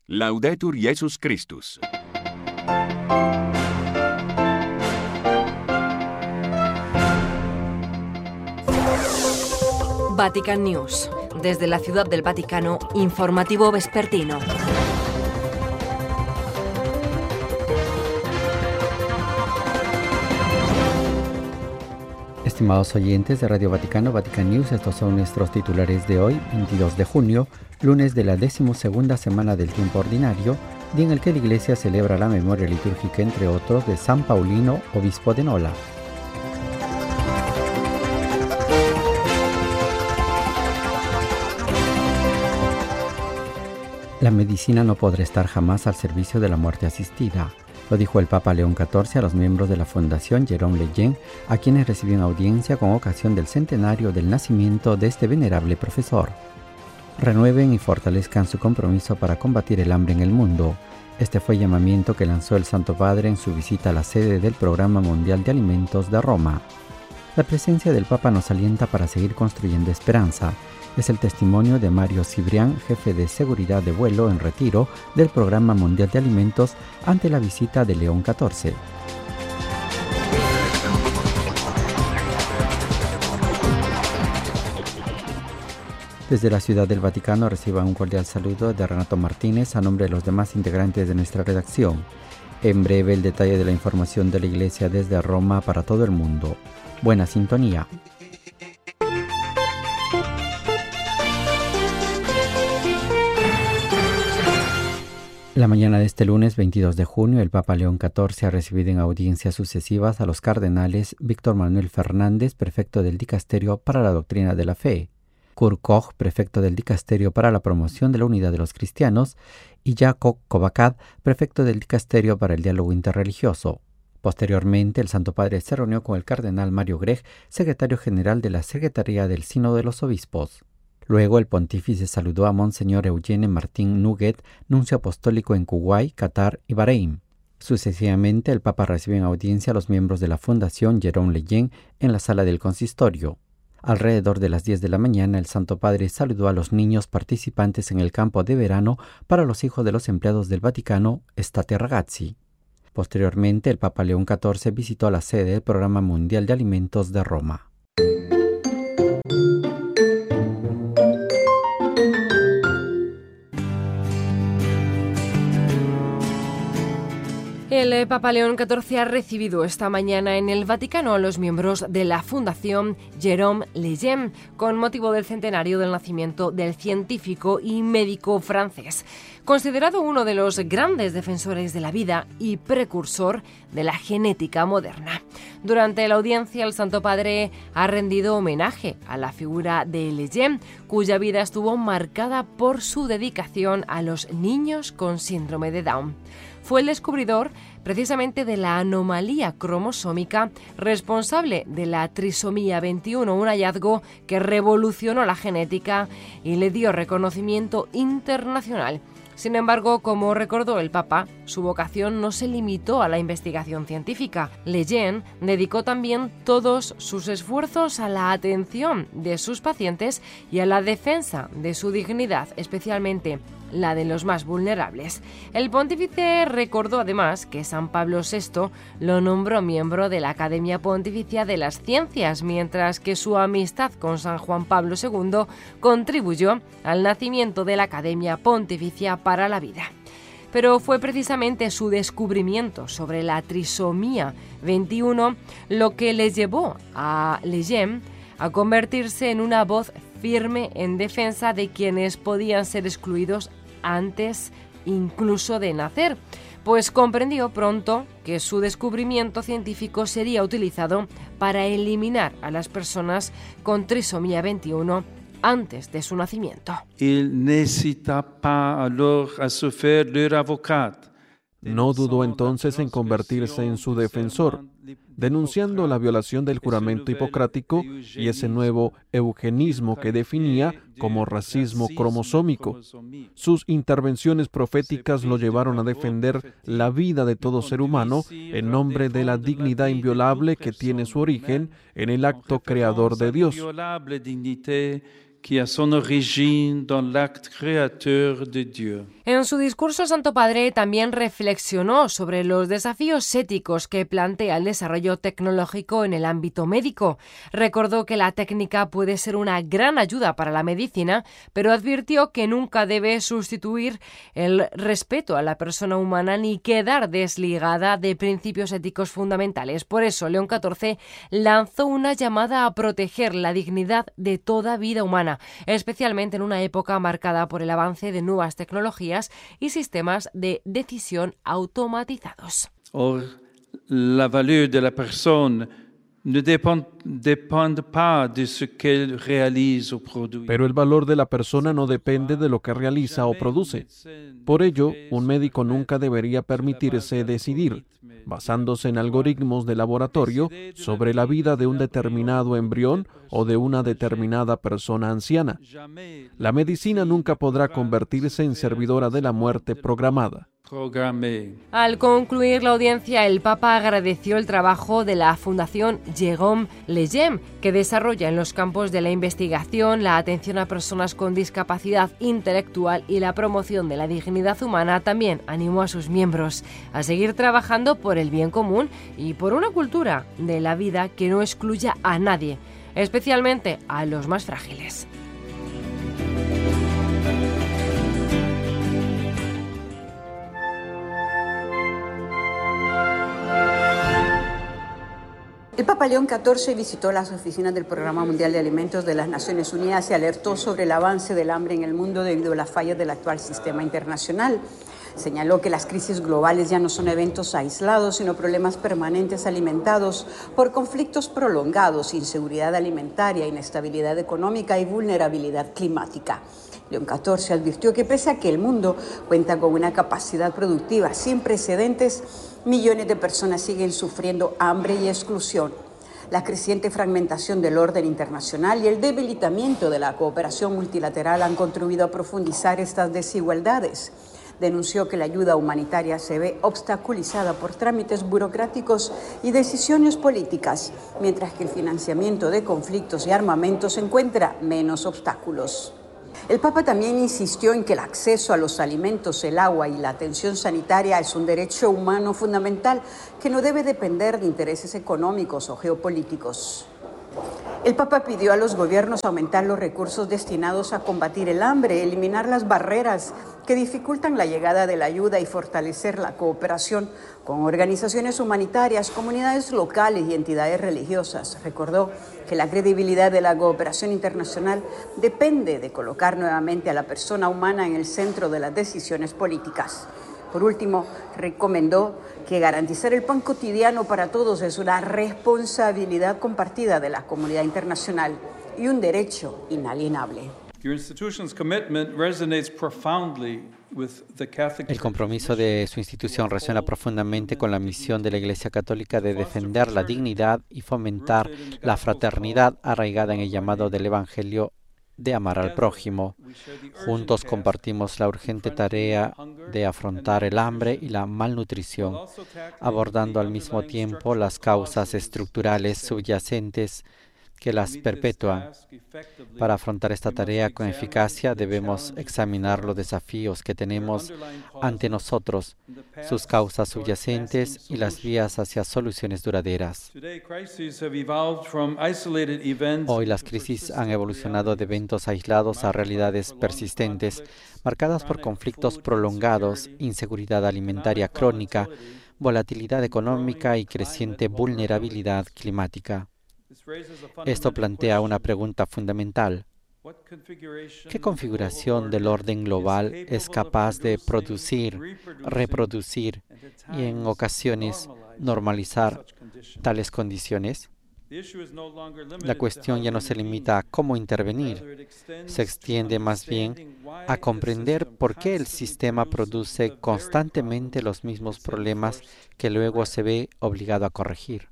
Laudetur Jesus Christus. Vatican News. Desde la Ciudad del Vaticano, informativo vespertino. Estimados oyentes de Radio Vaticano, Vatican News, estos son nuestros titulares de hoy, 22 de junio, lunes de la 12ª semana del tiempo ordinario, día en el que la Iglesia celebra la memoria litúrgica, entre otros, de San Paulino, obispo de Nola. La medicina no podrá estar jamás al servicio de la muerte asistida. Lo dijo el Papa León XIV a los miembros de la Fundación Jérôme Lejeune, a quienes recibió audiencia con ocasión del centenario del nacimiento de este venerable profesor. Renueven y fortalezcan su compromiso para combatir el hambre en el mundo. Este fue el llamamiento que lanzó el Santo Padre en su visita a la sede del Programa Mundial de Alimentos de Roma. La presencia del Papa nos alienta para seguir construyendo esperanza. Es el testimonio de Mario Cibrián, jefe de seguridad de vuelo en retiro del Programa Mundial de Alimentos, ante la visita de León XIV. Desde la Ciudad del Vaticano reciban un cordial saludo de Renato Martínez a nombre de los demás integrantes de nuestra redacción. En breve el detalle de la información de la Iglesia desde Roma para todo el mundo. Buena sintonía. La mañana de este lunes 22 de junio, el Papa León XIV ha recibido en audiencias sucesivas a los cardenales Víctor Manuel Fernández, prefecto del Dicasterio para la Doctrina de la Fe, Kurt Koch, prefecto del Dicasterio para la Promoción de la Unidad de los Cristianos, y Jacob Kovacad, prefecto del Dicasterio para el Diálogo Interreligioso. Posteriormente, el Santo Padre se reunió con el cardenal Mario Grech, secretario general de la Secretaría del Sínodo de los Obispos. Luego, el pontífice saludó a Monseñor Eugene Martín Nuguet, nuncio apostólico en Kuwait, Qatar y Bahrein. Sucesivamente, el Papa recibió en audiencia a los miembros de la Fundación Jérôme Lejeune en la sala del consistorio. Alrededor de las 10 de la mañana, el Santo Padre saludó a los niños participantes en el campo de verano para los hijos de los empleados del Vaticano, Estate Ragazzi. Posteriormente, el Papa León XIV visitó la sede del Programa Mundial de Alimentos de Roma. El Papa León XIV ha recibido esta mañana en el Vaticano a los miembros de la Fundación Jérôme Lejeune con motivo del centenario del nacimiento del científico y médico francés, considerado uno de los grandes defensores de la vida y precursor de la genética moderna. Durante la audiencia, el Santo Padre ha rendido homenaje a la figura de Lejeune, cuya vida estuvo marcada por su dedicación a los niños con síndrome de Down. Fue el descubridor precisamente de la anomalía cromosómica responsable de la trisomía 21, un hallazgo que revolucionó la genética y le dio reconocimiento internacional. Sin embargo, como recordó el Papa, su vocación no se limitó a la investigación científica. Lejeune dedicó también todos sus esfuerzos a la atención de sus pacientes y a la defensa de su dignidad, especialmente la de los más vulnerables. El pontífice recordó además que San Pablo VI lo nombró miembro de la Academia Pontificia de las Ciencias, mientras que su amistad con San Juan Pablo II contribuyó al nacimiento de la Academia Pontificia para la Vida. Pero fue precisamente su descubrimiento sobre la trisomía 21 lo que le llevó a Lejeune a convertirse en una voz firme en defensa de quienes podían ser excluidos antes incluso de nacer, pues comprendió pronto que su descubrimiento científico sería utilizado para eliminar a las personas con trisomía 21 antes de su nacimiento. No dudó entonces en convertirse en su defensor, denunciando la violación del juramento hipocrático y ese nuevo eugenismo que definía como racismo cromosómico. Sus intervenciones proféticas lo llevaron a defender la vida de todo ser humano en nombre de la dignidad inviolable que tiene su origen en el acto creador de Dios. qui a son origine dans l'acte créateur de Dieu. En su discurso, Santo Padre también reflexionó sobre los desafíos éticos que plantea el desarrollo tecnológico en el ámbito médico. Recordó que la técnica puede ser una gran ayuda para la medicina, pero advirtió que nunca debe sustituir el respeto a la persona humana ni quedar desligada de principios éticos fundamentales. Por eso, León XIV lanzó una llamada a proteger la dignidad de toda vida humana, especialmente en una época marcada por el avance de nuevas tecnologías y sistemas de decisión automatizados. Or, la valeur de la personne ne dépend pas de ce qu'elle réalise ou produit. Pero el valor de la persona no depende de lo que realiza o produce. Por ello, un médico nunca debería permitirse decidir, basándose en algoritmos de laboratorio, sobre la vida de un determinado embrión o de una determinada persona anciana. La medicina nunca podrá convertirse en servidora de la muerte programada. Al concluir la audiencia, el Papa agradeció el trabajo de la Fundación Jérôme Lejeune, que desarrolla en los campos de la investigación, la atención a personas con discapacidad intelectual y la promoción de la dignidad humana. También animó a sus miembros a seguir trabajando por el bien común y por una cultura de la vida que no excluya a nadie, especialmente a los más frágiles. El Papa León XIV visitó las oficinas del Programa Mundial de Alimentos de las Naciones Unidas y alertó sobre el avance del hambre en el mundo debido a las fallas del actual sistema internacional. Señaló que las crisis globales ya no son eventos aislados, sino problemas permanentes alimentados por conflictos prolongados, inseguridad alimentaria, inestabilidad económica y vulnerabilidad climática. León XIV advirtió que pese a que el mundo cuenta con una capacidad productiva sin precedentes, millones de personas siguen sufriendo hambre y exclusión. La creciente fragmentación del orden internacional y el debilitamiento de la cooperación multilateral han contribuido a profundizar estas desigualdades. Denunció que la ayuda humanitaria se ve obstaculizada por trámites burocráticos y decisiones políticas, mientras que el financiamiento de conflictos y armamentos encuentra menos obstáculos. El Papa también insistió en que el acceso a los alimentos, el agua y la atención sanitaria es un derecho humano fundamental que no debe depender de intereses económicos o geopolíticos. El Papa pidió a los gobiernos aumentar los recursos destinados a combatir el hambre, eliminar las barreras que dificultan la llegada de la ayuda y fortalecer la cooperación con organizaciones humanitarias, comunidades locales y entidades religiosas. Recordó que la credibilidad de la cooperación internacional depende de colocar nuevamente a la persona humana en el centro de las decisiones políticas. Por último, recomendó que garantizar el pan cotidiano para todos es una responsabilidad compartida de la comunidad internacional y un derecho inalienable. El compromiso de su institución resuena profundamente con la misión de la Iglesia Católica de defender la dignidad y fomentar la fraternidad arraigada en el llamado del Evangelio de amar al prójimo. Juntos compartimos la urgente tarea de afrontar el hambre y la malnutrición, abordando al mismo tiempo las causas estructurales subyacentes que las perpetúan. Para afrontar esta tarea con eficacia debemos examinar los desafíos que tenemos ante nosotros, sus causas subyacentes y las vías hacia soluciones duraderas. Hoy las crisis han evolucionado de eventos aislados a realidades persistentes, marcadas por conflictos prolongados, inseguridad alimentaria crónica, volatilidad económica y creciente vulnerabilidad climática. Esto plantea una pregunta fundamental. ¿Qué configuración del orden global es capaz de producir, reproducir y en ocasiones normalizar tales condiciones? La cuestión ya no se limita a cómo intervenir, se extiende más bien a comprender por qué el sistema produce constantemente los mismos problemas que luego se ve obligado a corregir.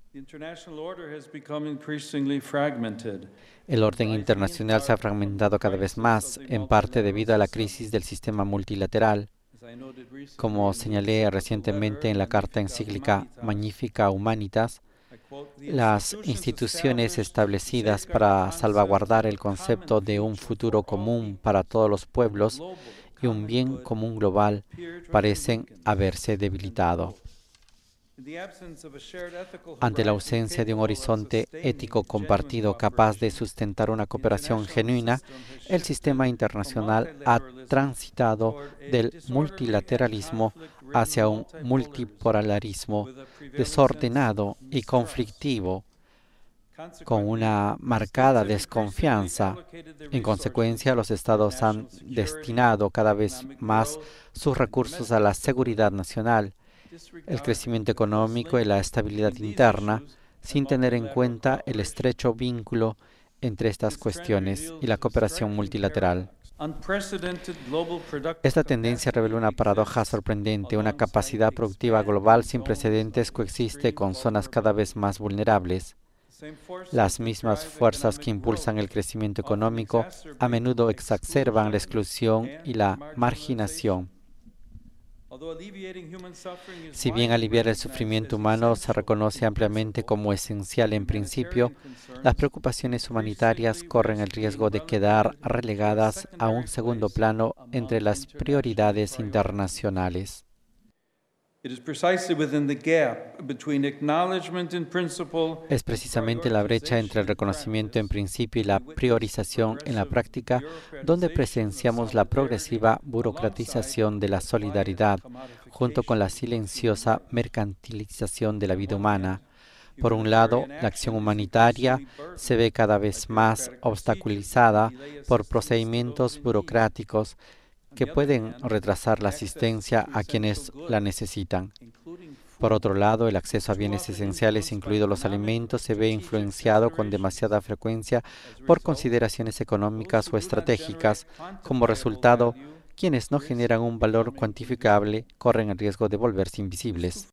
El orden internacional se ha fragmentado cada vez más, en parte debido a la crisis del sistema multilateral. Como señalé recientemente en la carta encíclica Magnificat Humanitas, Las instituciones establecidas para salvaguardar el concepto de un futuro común para todos los pueblos y un bien común global parecen haberse debilitado. Ante la ausencia de un horizonte ético compartido capaz de sustentar una cooperación genuina, el sistema internacional ha transitado del multilateralismo hacia un multipolarismo desordenado y conflictivo, con una marcada desconfianza. En consecuencia, los estados han destinado cada vez más sus recursos a la seguridad nacional, el crecimiento económico y la estabilidad interna, sin tener en cuenta el estrecho vínculo entre estas cuestiones y la cooperación multilateral. Esta tendencia revela una paradoja sorprendente. Una capacidad productiva global sin precedentes coexiste con zonas cada vez más vulnerables. Las mismas fuerzas que impulsan el crecimiento económico a menudo exacerban la exclusión y la marginación. Si bien aliviar el sufrimiento humano se reconoce ampliamente como esencial en principio, las preocupaciones humanitarias corren el riesgo de quedar relegadas a un segundo plano entre las prioridades internacionales. Es precisamente la brecha entre el reconocimiento en principio y la priorización en la práctica donde presenciamos la progresiva burocratización de la solidaridad, junto con la silenciosa mercantilización de la vida humana. Por un lado, la acción humanitaria se ve cada vez más obstaculizada por procedimientos burocráticos que pueden retrasar la asistencia a quienes la necesitan. Por otro lado, el acceso a bienes esenciales, incluidos los alimentos, se ve influenciado con demasiada frecuencia por consideraciones económicas o estratégicas. Como resultado, quienes no generan un valor cuantificable corren el riesgo de volverse invisibles.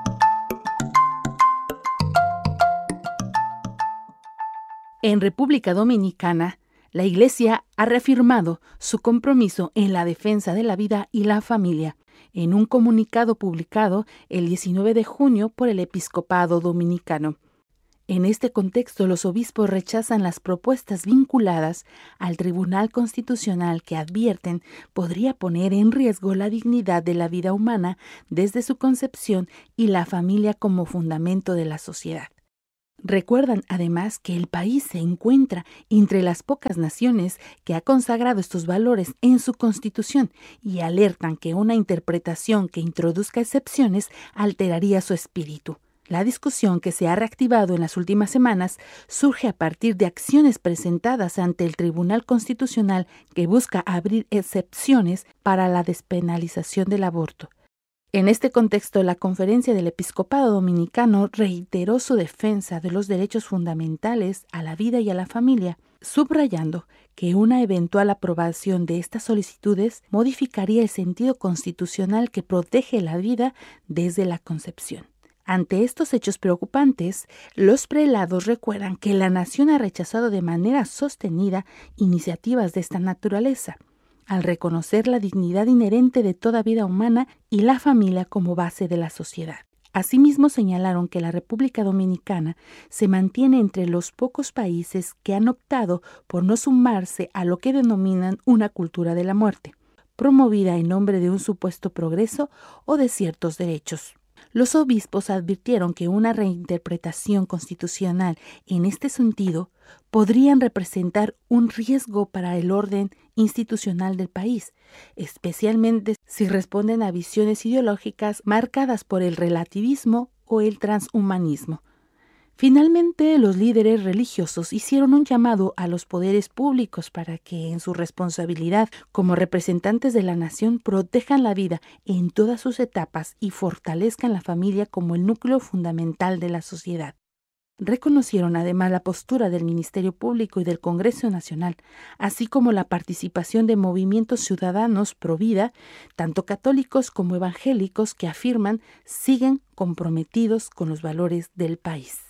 En República Dominicana, la Iglesia ha reafirmado su compromiso en la defensa de la vida y la familia, en un comunicado publicado el 19 de junio por el Episcopado Dominicano. En este contexto, los obispos rechazan las propuestas vinculadas al Tribunal Constitucional que advierten podría poner en riesgo la dignidad de la vida humana desde su concepción y la familia como fundamento de la sociedad. Recuerdan además que el país se encuentra entre las pocas naciones que ha consagrado estos valores en su Constitución y alertan que una interpretación que introduzca excepciones alteraría su espíritu. La discusión que se ha reactivado en las últimas semanas surge a partir de acciones presentadas ante el Tribunal Constitucional que busca abrir excepciones para la despenalización del aborto. En este contexto, la Conferencia del Episcopado Dominicano reiteró su defensa de los derechos fundamentales a la vida y a la familia, subrayando que una eventual aprobación de estas solicitudes modificaría el sentido constitucional que protege la vida desde la concepción. Ante estos hechos preocupantes, los prelados recuerdan que la nación ha rechazado de manera sostenida iniciativas de esta naturaleza, al reconocer la dignidad inherente de toda vida humana y la familia como base de la sociedad. Asimismo, señalaron que la República Dominicana se mantiene entre los pocos países que han optado por no sumarse a lo que denominan una cultura de la muerte, promovida en nombre de un supuesto progreso o de ciertos derechos. Los obispos advirtieron que una reinterpretación constitucional en este sentido podrían representar un riesgo para el orden institucional del país, especialmente si responden a visiones ideológicas marcadas por el relativismo o el transhumanismo. Finalmente, los líderes religiosos hicieron un llamado a los poderes públicos para que, en su responsabilidad como representantes de la nación, protejan la vida en todas sus etapas y fortalezcan la familia como el núcleo fundamental de la sociedad. Reconocieron además la postura del Ministerio Público y del Congreso Nacional, así como la participación de movimientos ciudadanos pro vida, tanto católicos como evangélicos, que afirman siguen comprometidos con los valores del país.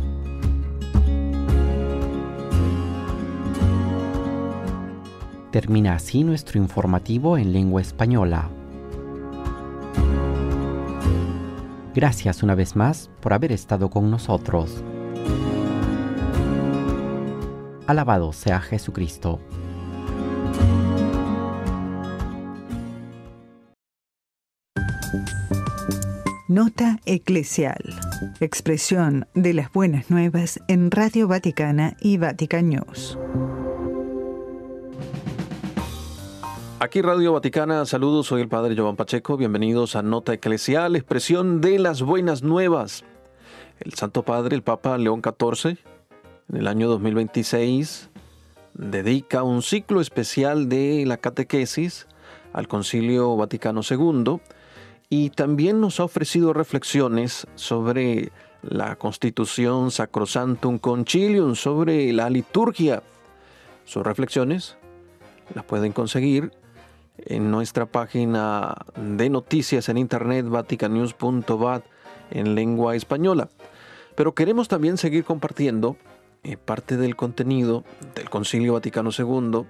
Termina así nuestro informativo en lengua española. Gracias una vez más por haber estado con nosotros. Alabado sea Jesucristo. Nota eclesial. Expresión de las buenas nuevas en Radio Vaticana y Vatican News. Aquí Radio Vaticana, saludos, soy el Padre Jovan Pacheco, bienvenidos a Nota Eclesial, expresión de las buenas nuevas. El Santo Padre, el Papa León XIV, en el año 2026, dedica un ciclo especial de la catequesis al Concilio Vaticano II y también nos ha ofrecido reflexiones sobre la Constitución Sacrosanctum Concilium, sobre la liturgia. Sus reflexiones las pueden conseguir en nuestra página de noticias en internet vaticannews.vat en lengua española. Pero queremos también seguir compartiendo parte del contenido del Concilio Vaticano II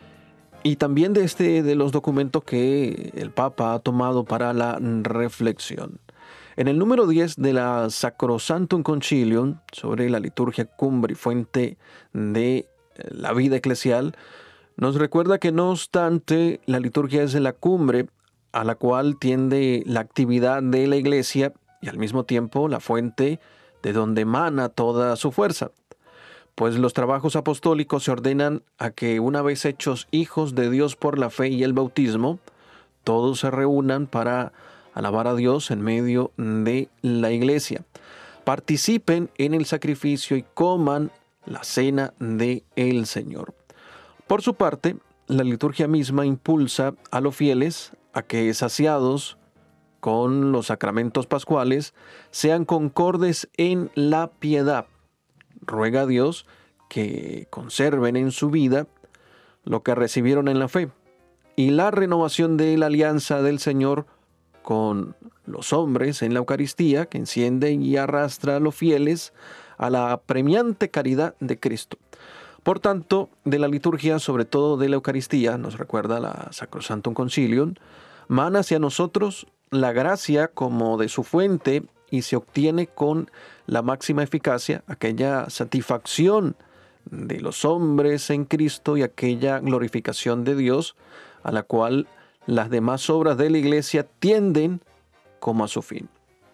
y también de los documentos que el Papa ha tomado para la reflexión. En el número 10 de la Sacrosanctum Concilium sobre la liturgia, cumbre y fuente de la vida eclesial, nos recuerda que no obstante la liturgia es la cumbre a la cual tiende la actividad de la Iglesia y al mismo tiempo la fuente de donde emana toda su fuerza. Pues los trabajos apostólicos se ordenan a que una vez hechos hijos de Dios por la fe y el bautismo, todos se reúnan para alabar a Dios en medio de la Iglesia, participen en el sacrificio y coman la cena del Señor. Por su parte, la liturgia misma impulsa a los fieles a que, saciados con los sacramentos pascuales, sean concordes en la piedad. Ruega a Dios que conserven en su vida lo que recibieron en la fe y la renovación de la alianza del Señor con los hombres en la Eucaristía, que enciende y arrastra a los fieles a la apremiante caridad de Cristo. Por tanto, de la liturgia, sobre todo de la Eucaristía, nos recuerda la Sacrosanctum Concilium, mana hacia nosotros la gracia como de su fuente y se obtiene con la máxima eficacia aquella satisfacción de los hombres en Cristo y aquella glorificación de Dios a la cual las demás obras de la Iglesia tienden como a su fin.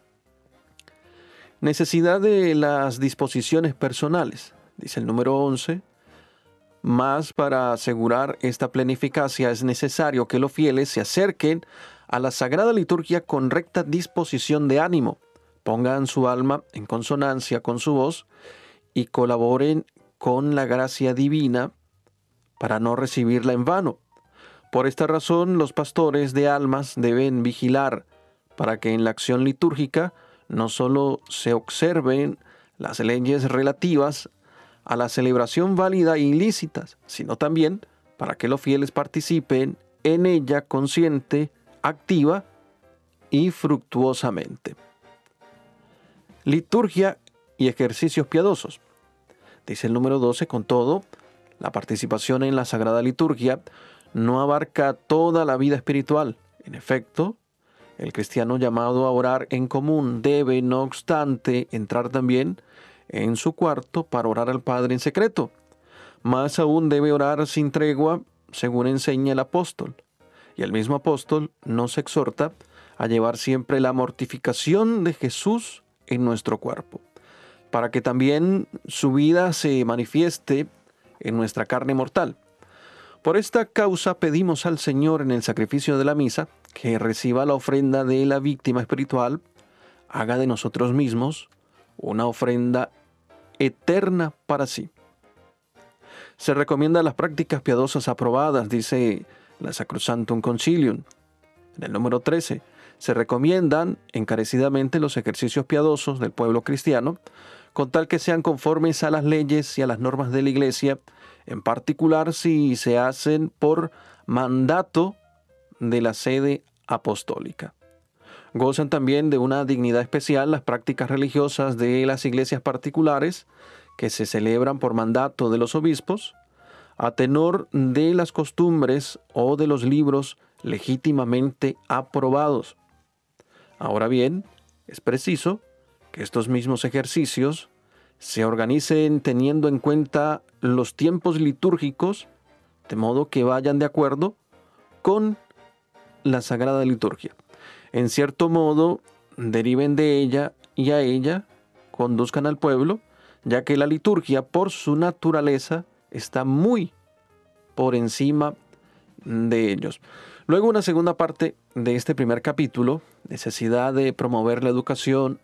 Necesidad de las disposiciones personales, dice el número 11. Más para asegurar esta plena eficacia es necesario que los fieles se acerquen a la Sagrada Liturgia con recta disposición de ánimo, pongan su alma en consonancia con su voz y colaboren con la gracia divina para no recibirla en vano. Por esta razón, los pastores de almas deben vigilar para que en la acción litúrgica no solo se observen las leyes relativas a la celebración válida e ilícitas, sino también para que los fieles participen en ella consciente, activa y fructuosamente. Liturgia y ejercicios piadosos. Dice el número 12, con todo, la participación en la Sagrada Liturgia no abarca toda la vida espiritual. En efecto, el cristiano llamado a orar en común debe, no obstante, entrar también en su cuarto para orar al Padre en secreto. Más aún debe orar sin tregua, según enseña el apóstol. Y el mismo apóstol nos exhorta a llevar siempre la mortificación de Jesús en nuestro cuerpo, para que también su vida se manifieste en nuestra carne mortal. Por esta causa pedimos al Señor en el sacrificio de la misa que reciba la ofrenda de la víctima espiritual, haga de nosotros mismos una ofrenda eterna para sí. Se recomiendan las prácticas piadosas aprobadas, dice la Sacrosanctum Concilium. En el número 13, se recomiendan encarecidamente los ejercicios piadosos del pueblo cristiano, con tal que sean conformes a las leyes y a las normas de la Iglesia, en particular si se hacen por mandato de la sede apostólica. Gozan también de una dignidad especial las prácticas religiosas de las iglesias particulares que se celebran por mandato de los obispos, a tenor de las costumbres o de los libros legítimamente aprobados. Ahora bien, Es preciso que estos mismos ejercicios se organicen teniendo en cuenta los tiempos litúrgicos, de modo que vayan de acuerdo con la Sagrada Liturgia. En cierto modo, deriven de ella y a ella conduzcan al pueblo, ya que la liturgia, por su naturaleza, está muy por encima de ellos. Luego, una segunda parte de este primer capítulo, necesidad de promover la educación,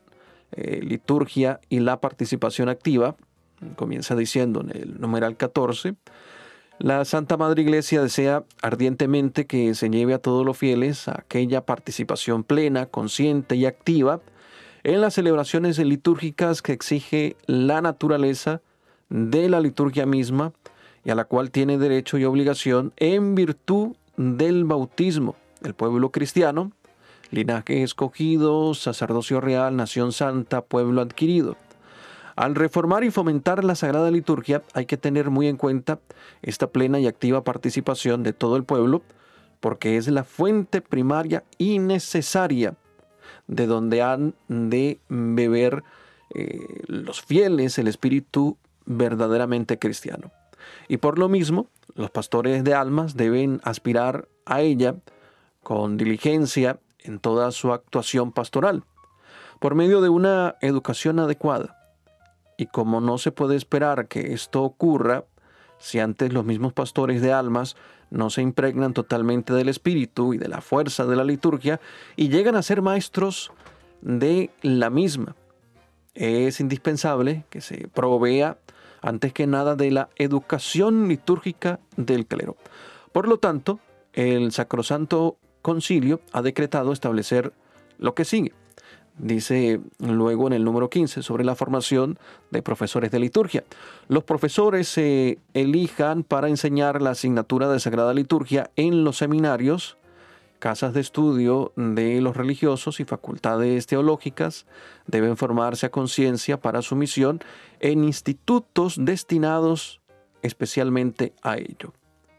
liturgia y la participación activa, comienza diciendo en el numeral 14, la Santa Madre Iglesia desea ardientemente que se lleve a todos los fieles a aquella participación plena, consciente y activa en las celebraciones litúrgicas que exige la naturaleza de la liturgia misma y a la cual tiene derecho y obligación en virtud del bautismo del pueblo cristiano, linaje escogido, sacerdocio real, nación santa, pueblo adquirido. Al reformar y fomentar la Sagrada Liturgia hay que tener muy en cuenta esta plena y activa participación de todo el pueblo, porque es la fuente primaria y necesaria de donde han de beber los fieles el espíritu verdaderamente cristiano. Y por lo mismo, los pastores de almas deben aspirar a ella con diligencia en toda su actuación pastoral, por medio de una educación adecuada. Y como no se puede esperar que esto ocurra si antes los mismos pastores de almas no se impregnan totalmente del espíritu y de la fuerza de la liturgia y llegan a ser maestros de la misma, es indispensable que se provea antes que nada de la educación litúrgica del clero. Por lo tanto, el Sacrosanto Concilio ha decretado establecer lo que sigue. Dice luego en el número 15 sobre la formación de profesores de liturgia. Los profesores se elijan para enseñar la asignatura de Sagrada Liturgia en los seminarios, casas de estudio de los religiosos y facultades teológicas. Deben formarse a conciencia para su misión en institutos destinados especialmente a ello.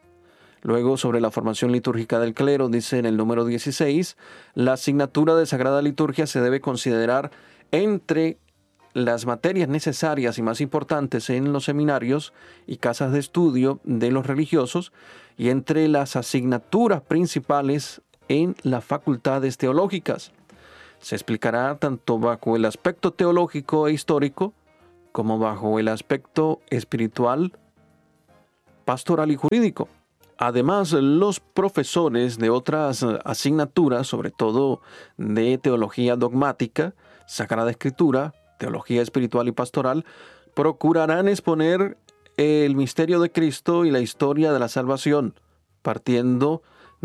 Luego, sobre la formación litúrgica del clero, dice en el número 16, la asignatura de Sagrada Liturgia se debe considerar entre las materias necesarias y más importantes en los seminarios y casas de estudio de los religiosos y entre las asignaturas principales en las facultades teológicas. Se explicará tanto bajo el aspecto teológico e histórico como bajo el aspecto espiritual, pastoral y jurídico. Además, los profesores de otras asignaturas, sobre todo de teología dogmática, Sagrada Escritura, teología espiritual y pastoral, procurarán exponer el misterio de Cristo y la historia de la salvación, partiendo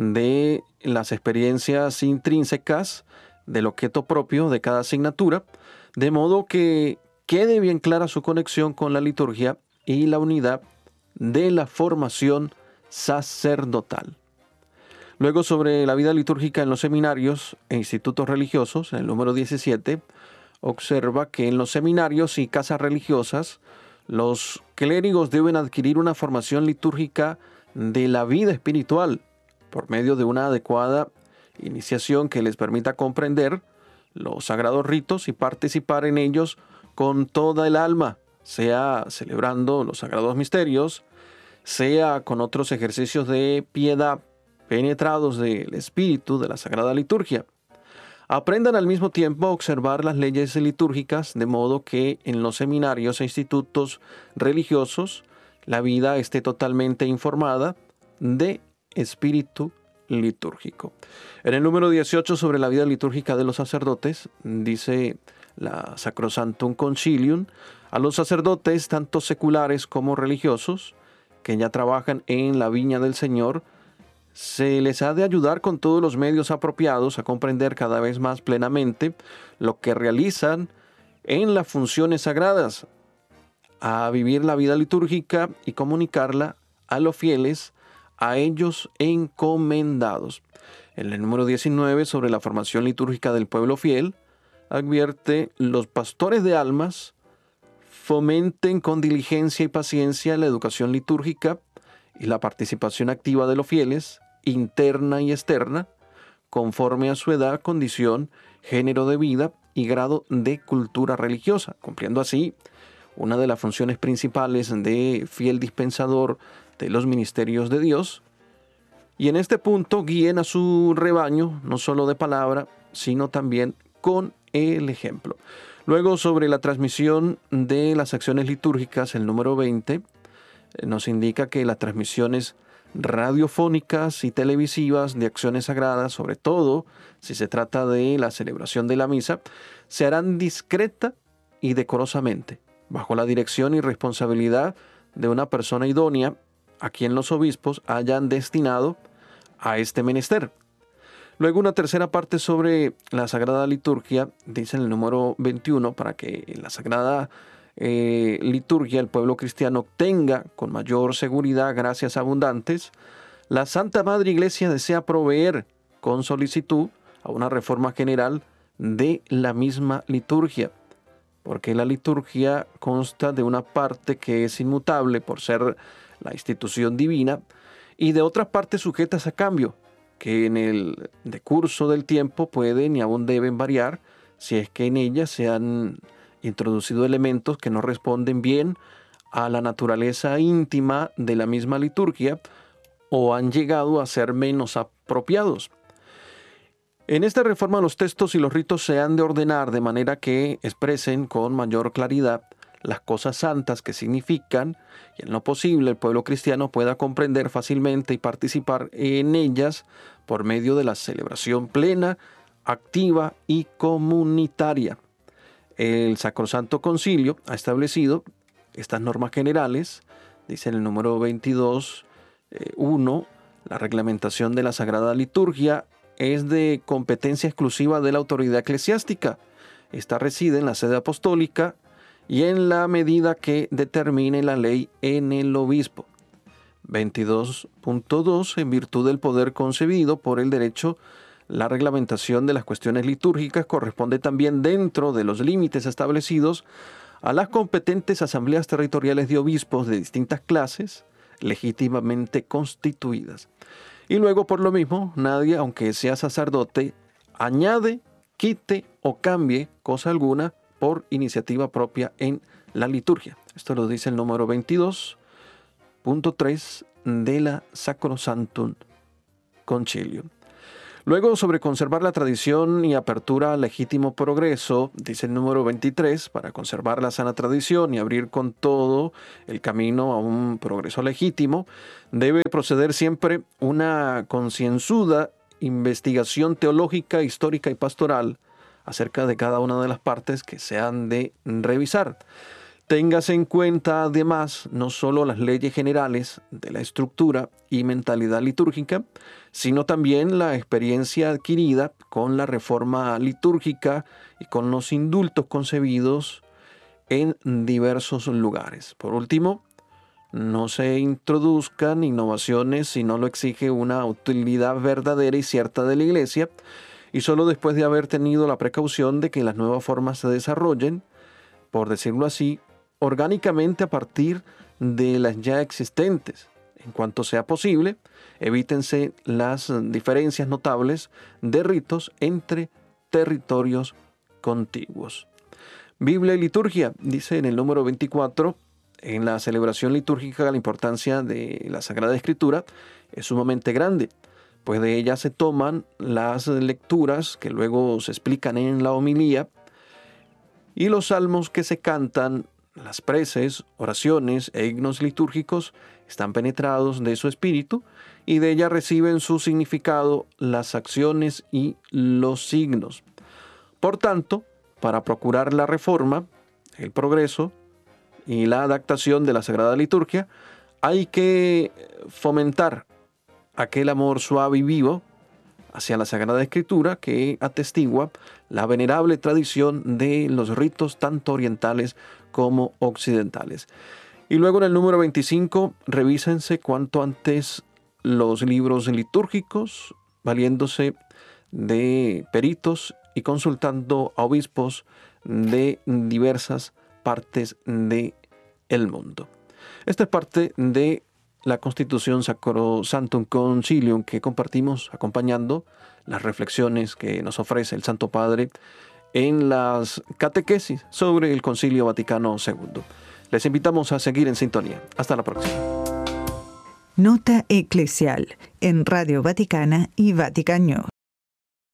de las experiencias intrínsecas del objeto propio de cada asignatura, de modo que quede bien clara su conexión con la liturgia y la unidad de la formación sacerdotal. Luego, sobre la vida litúrgica en los seminarios e institutos religiosos, en el número 17, observa que en los seminarios y casas religiosas, los clérigos deben adquirir una formación litúrgica de la vida espiritual por medio de una adecuada iniciación que les permita comprender los sagrados ritos y participar en ellos con toda el alma, sea celebrando los sagrados misterios, sea con otros ejercicios de piedad penetrados del espíritu de la Sagrada Liturgia. Aprendan al mismo tiempo a observar las leyes litúrgicas, de modo que en los seminarios e institutos religiosos la vida esté totalmente informada de espíritu litúrgico. En el número 18 sobre la vida litúrgica de los sacerdotes, dice la Sacrosantum Concilium, a los sacerdotes, tanto seculares como religiosos, que ya trabajan en la viña del Señor, se les ha de ayudar con todos los medios apropiados a comprender cada vez más plenamente lo que realizan en las funciones sagradas, a vivir la vida litúrgica y comunicarla a los fieles, a ellos encomendados. En el número 19, sobre la formación litúrgica del pueblo fiel, advierte: los pastores de almas fomenten con diligencia y paciencia la educación litúrgica y la participación activa de los fieles, interna y externa, conforme a su edad, condición, género de vida, y grado de cultura religiosa, cumpliendo así una de las funciones principales de fiel dispensador de los ministerios de Dios. Y en este punto guíen a su rebaño, no solo de palabra, sino también con el ejemplo. Luego, sobre la transmisión de las acciones litúrgicas, el número 20 nos indica que las transmisiones radiofónicas y televisivas de acciones sagradas, sobre todo si se trata de la celebración de la misa, se harán discreta y decorosamente, bajo la dirección y responsabilidad de una persona idónea a quien los obispos hayan destinado a este menester. Luego, una tercera parte sobre la Sagrada Liturgia, dice en el número 21, para que en la Sagrada Liturgia el pueblo cristiano obtenga con mayor seguridad gracias abundantes, la Santa Madre Iglesia desea proveer con solicitud a una reforma general de la misma liturgia, porque la liturgia consta de una parte que es inmutable por ser la institución divina y de otras partes sujetas a cambio, que en el decurso del tiempo pueden y aún deben variar si es que en ellas se han introducido elementos que no responden bien a la naturaleza íntima de la misma liturgia o han llegado a ser menos apropiados. En esta reforma los textos y los ritos se han de ordenar de manera que expresen con mayor claridad las cosas santas que significan y en lo posible el pueblo cristiano pueda comprender fácilmente y participar en ellas por medio de la celebración plena, activa y comunitaria. El Sacrosanto Concilio ha establecido estas normas generales, dice en el número 22.1, la reglamentación de la Sagrada Liturgia es de competencia exclusiva de la autoridad eclesiástica. Esta reside en la sede apostólica y en la medida que determine la ley en el obispo. 22.2, en virtud del poder concebido por el derecho, la reglamentación de las cuestiones litúrgicas corresponde también dentro de los límites establecidos a las competentes asambleas territoriales de obispos de distintas clases, legítimamente constituidas. Y luego, por lo mismo, nadie, aunque sea sacerdote, añade, quite o cambie cosa alguna por iniciativa propia en la liturgia. Esto lo dice el número 22.3 de la Sacrosantum Concilium. Luego, sobre conservar la tradición y apertura al legítimo progreso, dice el número 23, para conservar la sana tradición y abrir con todo el camino a un progreso legítimo, debe proceder siempre una concienzuda investigación teológica, histórica y pastoral acerca de cada una de las partes que se han de revisar. Téngase en cuenta, además, no solo las leyes generales de la estructura y mentalidad litúrgica, sino también la experiencia adquirida con la reforma litúrgica y con los indultos concebidos en diversos lugares. Por último, no se introduzcan innovaciones si no lo exige una utilidad verdadera y cierta de la Iglesia, y solo después de haber tenido la precaución de que las nuevas formas se desarrollen, por decirlo así, orgánicamente a partir de las ya existentes. En cuanto sea posible, evítense las diferencias notables de ritos entre territorios contiguos. Biblia y liturgia, dice en el número 24, en la celebración litúrgica la importancia de la Sagrada Escritura es sumamente grande, pues de ella se toman las lecturas que luego se explican en la homilía y los salmos que se cantan. Las preces, oraciones e himnos litúrgicos están penetrados de su espíritu y de ella reciben su significado las acciones y los signos. Por tanto, para procurar la reforma, el progreso y la adaptación de la Sagrada Liturgia, hay que fomentar aquel amor suave y vivo hacia la Sagrada Escritura que atestigua la venerable tradición de los ritos tanto orientales como occidentales. Y luego en el número 25, revísense cuanto antes los libros litúrgicos, valiéndose de peritos y consultando a obispos de diversas partes del mundo. Esta es parte de la Constitución Sacrosantum Concilium que compartimos acompañando las reflexiones que nos ofrece el Santo Padre en las catequesis sobre el Concilio Vaticano II. Les invitamos a seguir en sintonía. Hasta la próxima. Nota Eclesial en Radio Vaticana y Vatican News.